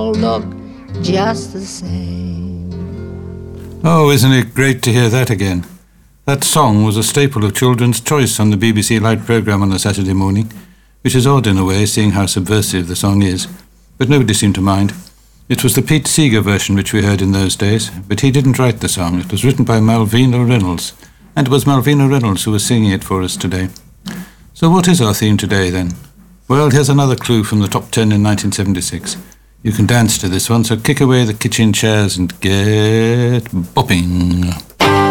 all look just the same. Oh, isn't it great to hear that again? That song was a staple of Children's Choice on the BBC Light programme on a Saturday morning, which is odd in a way, seeing how subversive the song is. But nobody seemed to mind. It was the Pete Seeger version which we heard in those days, but he didn't write the song. It was written by Malvina Reynolds, and it was Malvina Reynolds who was singing it for us today. So what is our theme today, then? Well, here's another clue from the top 10 in 1976. You can dance to this one, so kick away the kitchen chairs and get bopping.